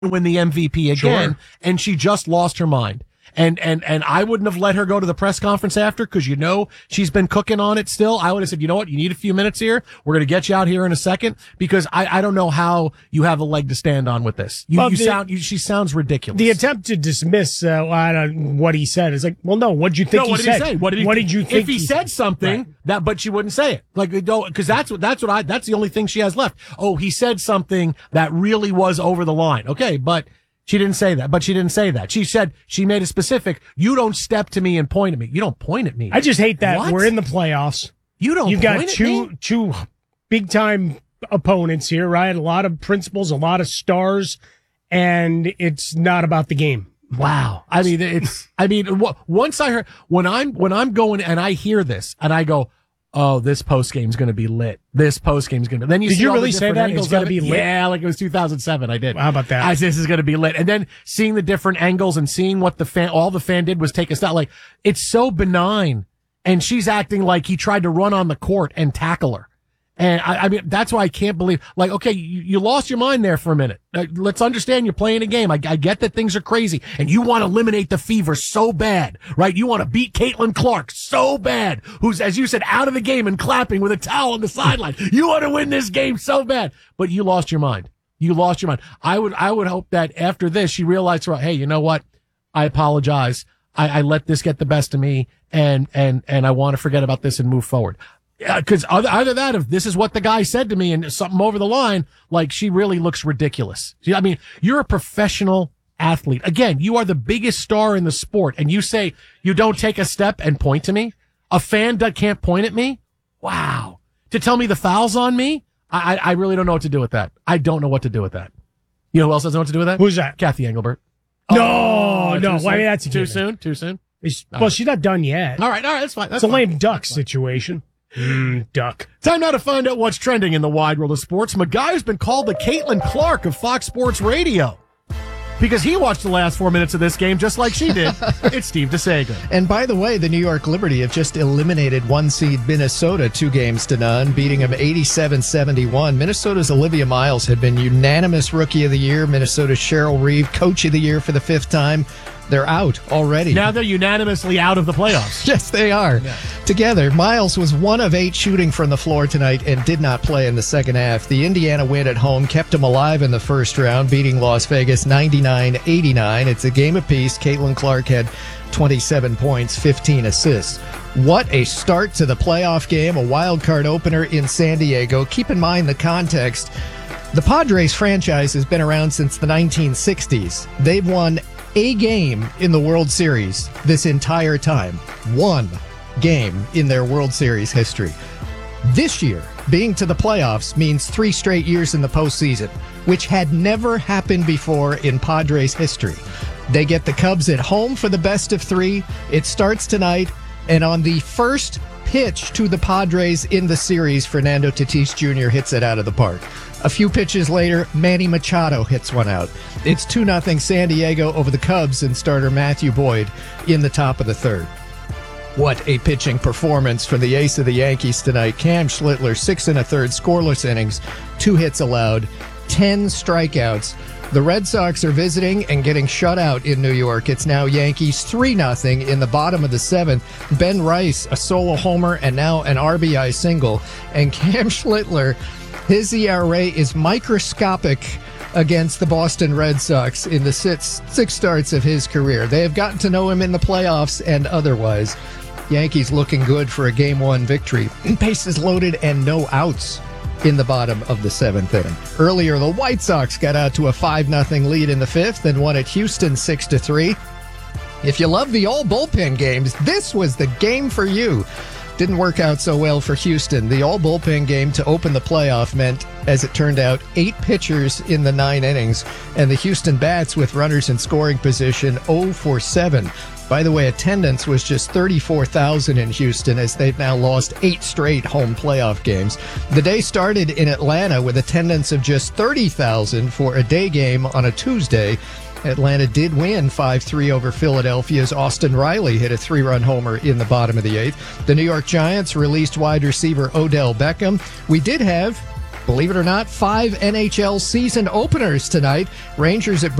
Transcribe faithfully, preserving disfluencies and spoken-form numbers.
win the M V P again, Sure. and she just lost her mind. And, and, and I wouldn't have let her go to the press conference after, cause you know, she's been cooking on it still. I would have said, you know what? You need a few minutes here. We're going to get you out here in a second, because I, I don't know how you have a leg to stand on with this. You, Well, you the- sound, you, she sounds ridiculous. The attempt to dismiss uh, I don't- what he said is like, well, no, what'd you think No, he what did said? he say? What did he? What did you think? If he, said something Right. that, but she wouldn't say it, like, because that's what that's what I that's the only thing she has left. Oh, he said something that really was over the line. Okay, but she didn't say that. But she didn't say that. She said she made it specific. You don't step to me and point at me. You don't point at me. I just hate that What? we're in the playoffs. You don't. You've point got at two me? two big time opponents here, right? A lot of principals, a lot of stars, and it's not about the game. Wow. I mean, it's, I mean, w- once I heard, when I'm, when I'm going and I hear this and I go, oh, this post game's going to be lit. This post game's going to, then you Did see you all the really say different that? angles It's gonna of be it. lit? Yeah, like it was two thousand seven. I did. How about that? I, this is going to be lit. And then seeing the different angles and seeing what the fan, all the fan did was take a step. Like, it's so benign. And she's acting like he tried to run on the court and tackle her. And I, I mean, that's why I can't believe, like, okay, you, you lost your mind there for a minute. Uh, let's understand you're playing a game. I, I get that things are crazy and you want to eliminate the fever so bad, right? You want to beat Caitlin Clark so bad, who's, as you said, out of the game and clapping with a towel on the sideline. You want to win this game so bad, but you lost your mind. You lost your mind. I would, I would hope that after this, she realized, well, hey, you know what? I apologize. I, I let this get the best of me and, and, and I want to forget about this and move forward. Because either, either that, if this is what the guy said to me and something over the line, like she really looks ridiculous. I mean, you're a professional athlete. Again, you are the biggest star in the sport, and you say you don't take a step and point to me. A fan that can't point at me. Wow. To tell me the foul's on me, I, I I really don't know what to do with that. I don't know what to do with that. You know who else doesn't know what to do with that? Who's that? Kathy Engelbert. No, Oh, no. too Why soon? that's a too given. soon. Too soon. It's- well, she's not done yet. All right, all right, that's fine. That's It's a fine. lame duck situation. Mm, duck. Time now to find out what's trending in the wide world of sports. My guy has been called the Caitlin Clark of Fox Sports Radio because he watched the last four minutes of this game just like she did. It's Steve DeSager. And by the way, the New York Liberty have just eliminated one seed Minnesota two games to none, beating them eighty-seven seventy-one. Minnesota's Olivia Miles had been unanimous Rookie of the Year. Minnesota's Cheryl Reeve, Coach of the Year for the fifth time. They're out already. Now they're unanimously out of the playoffs. Yes, they are. Yeah. Together, Miles was one of eight shooting from the floor tonight and did not play in the second half. The Indiana win at home kept them alive in the first round, beating Las Vegas ninety-nine eighty-nine. It's a game apiece. Caitlin Clark had twenty-seven points, fifteen assists. What a start to the playoff game, a wild card opener in San Diego. Keep in mind the context. The Padres franchise has been around since the nineteen sixties. They've won a game in the World Series this entire time. One game in their World Series history. This year, being to the playoffs means three straight years in the postseason, which had never happened before in Padres history. They get the Cubs at home for the best of three. It starts tonight, and on the first pitch to the Padres in the series, Fernando Tatis Junior hits it out of the park. A few pitches later, Manny Machado hits one out. It's two nothing San Diego over the Cubs and starter Matthew Boyd in the top of the third. What a pitching performance from the ace of the Yankees tonight. Cam Schlittler, six and a third, scoreless innings, two hits allowed, ten strikeouts. The Red Sox are visiting and getting shut out in New York. It's now Yankees three nothing in the bottom of the seventh. Ben Rice, a solo homer and now an R B I single. And Cam Schlittler, his E R A is microscopic against the Boston Red Sox in the six, six starts of his career. They have gotten to know him in the playoffs and otherwise. Yankees looking good for a game one victory. Bases loaded and no outs in the bottom of the seventh inning. Earlier, the White Sox got out to a five nothing lead in the fifth and won at Houston six to three. If you love the all bullpen games, this was the game for you. Didn't work out so well for Houston. The all bullpen game to open the playoff meant, as it turned out, eight pitchers in the nine innings, and the Houston Bats with runners in scoring position oh for seven. By the way, attendance was just thirty-four thousand in Houston as they've now lost eight straight home playoff games. The day started in Atlanta with attendance of just thirty thousand for a day game on a Tuesday. Atlanta did win five three over Philadelphia's Austin Riley hit a three-run homer in the bottom of the eighth. The New York Giants released wide receiver Odell Beckham. We did have believe it or not, five N H L season openers tonight. Rangers at